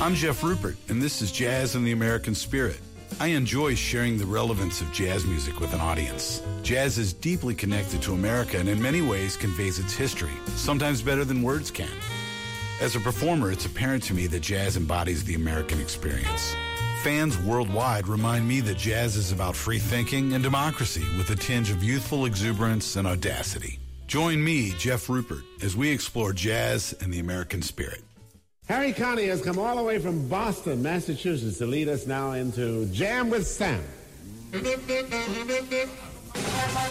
I'm Jeff Rupert, and this is Jazz in the American Spirit. I enjoy sharing the relevance of jazz music with an audience. Jazz is deeply connected to America and in many ways conveys its history, sometimes better than words can. As a performer, it's apparent to me that jazz embodies the American experience. Fans worldwide remind me that jazz is about free thinking and democracy with a tinge of youthful exuberance and audacity. Join me, Jeff Rupert, as we explore jazz and the American spirit. Harry Connick has come all the way from Boston, Massachusetts, to lead us now into Jam with Sam.